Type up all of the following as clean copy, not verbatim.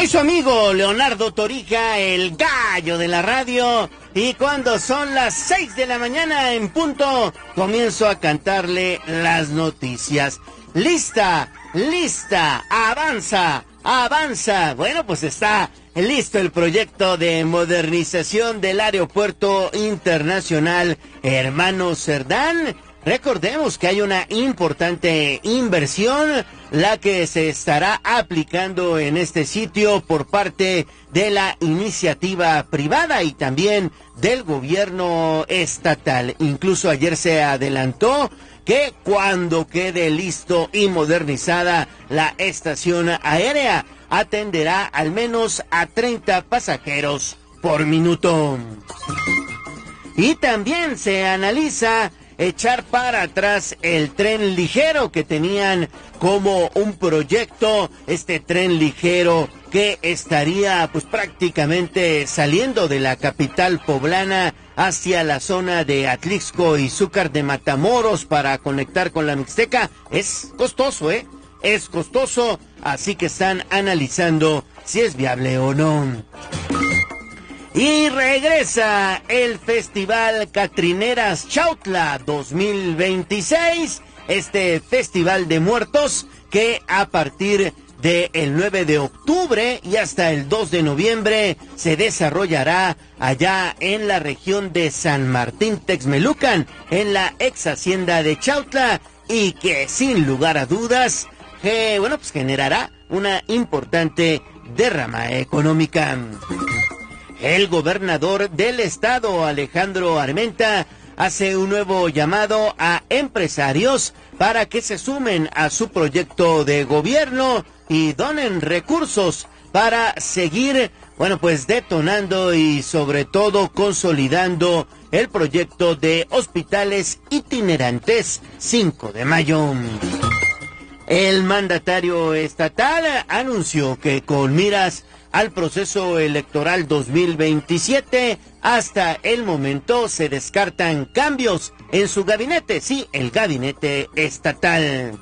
Soy su amigo Leonardo Torija, el gallo de la radio, y cuando son las 6 de la mañana en punto, comienzo a cantarle las noticias. ¡Lista! ¡Lista! ¡Avanza! ¡Avanza! Bueno, pues está listo el proyecto de modernización del Aeropuerto Internacional Hermano Cerdán. Recordemos que hay una importante inversión, la que se estará aplicando en este sitio por parte de la iniciativa privada y también del gobierno estatal. Incluso ayer se adelantó que cuando quede listo y modernizada la estación aérea, atenderá al menos a 30 pasajeros por minuto. Y también se analiza echar para atrás el tren ligero que tenían como un proyecto, este tren ligero que estaría pues prácticamente saliendo de la capital poblana hacia la zona de Atlixco y Zúcar de Matamoros para conectar con la Mixteca. Es costoso, es costoso, así que están analizando si es viable o no. Y regresa el Festival Catrineras Chautla 2026, este Festival de Muertos que a partir del 9 de octubre y hasta el 2 de noviembre se desarrollará allá en la región de San Martín Texmelucan, en la ex hacienda de Chautla, y que sin lugar a dudas, pues generará una importante derrama económica. El gobernador del estado, Alejandro Armenta, hace un nuevo llamado a empresarios para que se sumen a su proyecto de gobierno y donen recursos para seguir, pues detonando y sobre todo consolidando el proyecto de hospitales itinerantes 5 de mayo. El mandatario estatal anunció que con miras al proceso electoral 2027, hasta el momento se descartan cambios en su gabinete, sí, el gabinete estatal.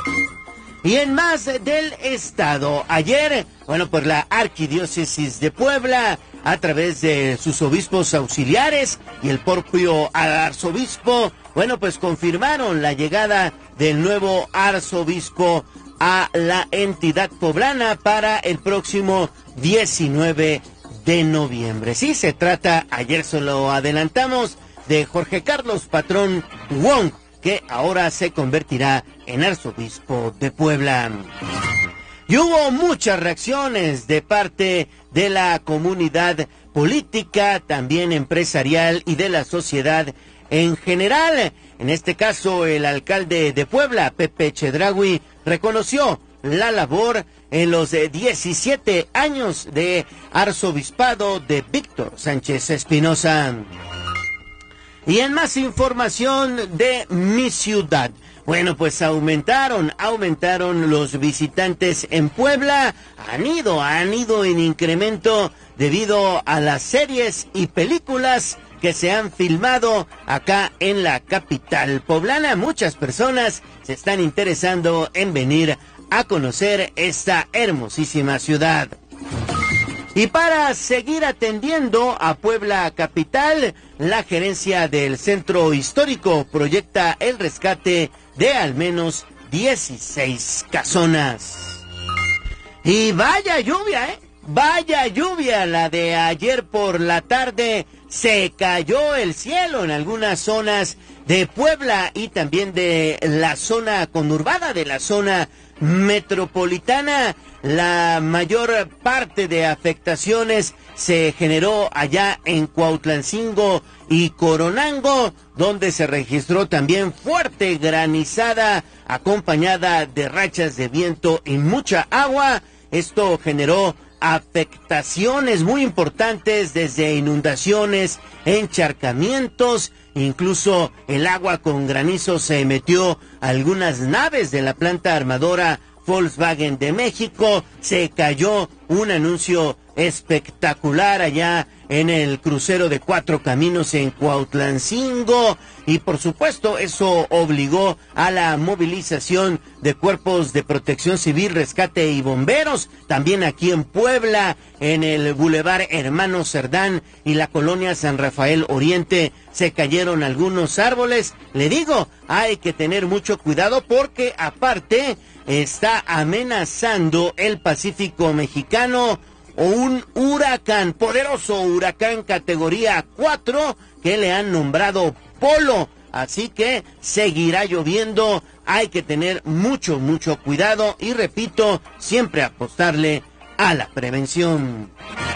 Y en más del estado, ayer, pues la Arquidiócesis de Puebla, a través de sus obispos auxiliares y el propio arzobispo, pues confirmaron la llegada del nuevo arzobispo a la entidad poblana para el próximo 19 de noviembre. Sí, se trata, ayer se lo adelantamos, de Jorge Carlos Patrón Wong, que ahora se convertirá en arzobispo de Puebla. Y hubo muchas reacciones de parte de la comunidad política, también empresarial y de la sociedad en general. En este caso, el alcalde de Puebla, Pepe Chedraui, reconoció la labor en los 17 años de arzobispado de Víctor Sánchez Espinosa. Y en más información de mi ciudad, pues aumentaron los visitantes en Puebla, han ido en incremento debido a las series y películas que se han filmado acá en la capital poblana. Muchas personas se están interesando en venir a conocer esta hermosísima ciudad. Y para seguir atendiendo a Puebla capital, la gerencia del centro histórico proyecta el rescate de al menos 16 casonas. Y vaya lluvia, vaya lluvia la de ayer por la tarde. Se cayó el cielo en algunas zonas de Puebla y también de la zona conurbada, de la zona metropolitana. La mayor parte de afectaciones se generó allá en Cuautlancingo y Coronango, donde se registró también fuerte granizada acompañada de rachas de viento y mucha agua. Esto generó afectaciones muy importantes, desde inundaciones, encharcamientos, incluso el agua con granizo se metió a algunas naves de la planta armadora Volkswagen de México, se cayó un anuncio espectacular allá en el crucero de Cuatro Caminos en Cuautlancingo, y por supuesto eso obligó a la movilización de cuerpos de protección civil, rescate y bomberos. También aquí en Puebla, en el Boulevard Hermano Cerdán y la colonia San Rafael Oriente, se cayeron algunos árboles. Le digo, hay que tener mucho cuidado porque aparte está amenazando el Pacífico mexicano o un huracán, poderoso huracán categoría 4 que le han nombrado Polo. Así que seguirá lloviendo, hay que tener mucho cuidado y repito, siempre apostarle a la prevención.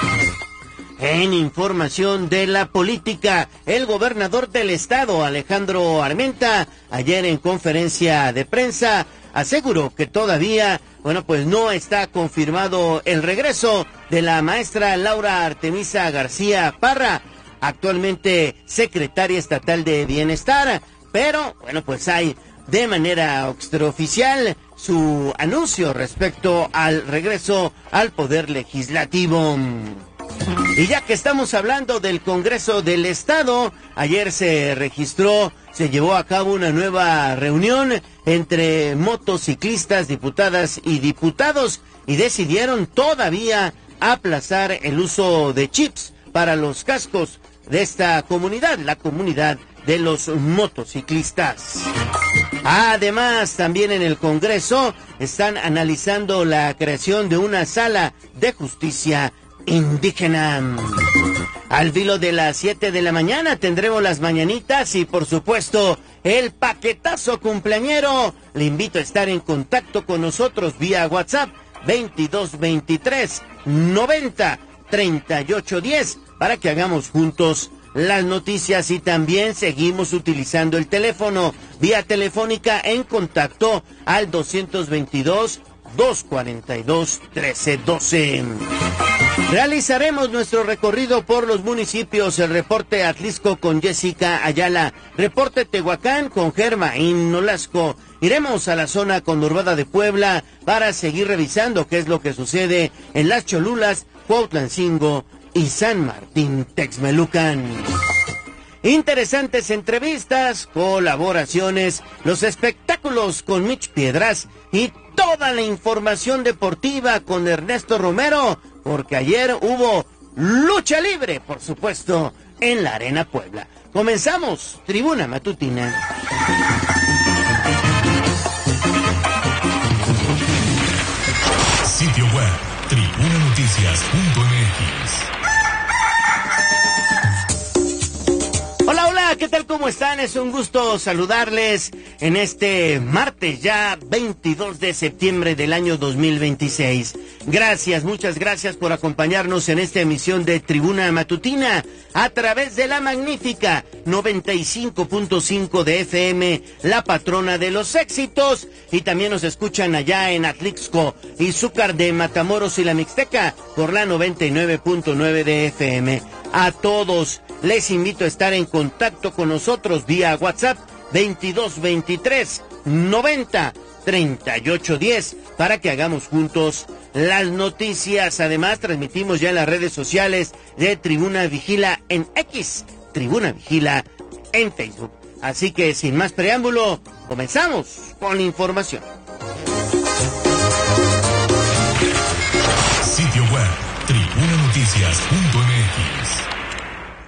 En información de la política, el gobernador del estado, Alejandro Armenta, ayer en conferencia de prensa, aseguró que todavía, pues no está confirmado el regreso de la maestra Laura Artemisa García Parra, actualmente secretaria estatal de Bienestar, pero pues hay de manera extraoficial su anuncio respecto al regreso al poder legislativo. Y ya que estamos hablando del Congreso del Estado, ayer se llevó a cabo una nueva reunión entre motociclistas, diputadas y diputados, y decidieron todavía aplazar el uso de chips para los cascos de esta comunidad, la comunidad de los motociclistas. Además, también en el Congreso están analizando la creación de una sala de justicia indígena. Al filo de las 7 de la mañana tendremos las mañanitas y por supuesto el paquetazo cumpleañero. Le invito a estar en contacto con nosotros vía WhatsApp 2223 90 38 10 para que hagamos juntos las noticias, y también seguimos utilizando el teléfono vía telefónica en contacto al 222-242-1312. Realizaremos nuestro recorrido por los municipios, el reporte Atlisco con Jessica Ayala, reporte Tehuacán con Germaín Nolasco. Iremos a la zona conurbada de Puebla para seguir revisando qué es lo que sucede en Las Cholulas, Cuautlancingo y San Martín Texmelucan. Interesantes entrevistas, colaboraciones, los espectáculos con Mitch Piedras y toda la información deportiva con Ernesto Romero, porque ayer hubo lucha libre, por supuesto, en la Arena Puebla. Comenzamos, Tribuna Matutina. Sitio web, tribunanoticias.mx. Hola, ¿qué tal? ¿Cómo están? Es un gusto saludarles en este martes ya 22 de septiembre del año 2026. Gracias, muchas gracias por acompañarnos en esta emisión de Tribuna Matutina a través de la magnífica 95.5 de FM, la patrona de los éxitos, y también nos escuchan allá en Atlixco, Izúcar de Matamoros y la Mixteca por la 99.9 de FM. A todos les invito a estar en contacto con nosotros vía WhatsApp 2223 90 38 10 para que hagamos juntos las noticias. Además, transmitimos ya en las redes sociales de Tribuna Vigila en X, Tribuna Vigila en Facebook. Así que sin más preámbulo, comenzamos con la información. Sitio web, tribunanoticias.mx.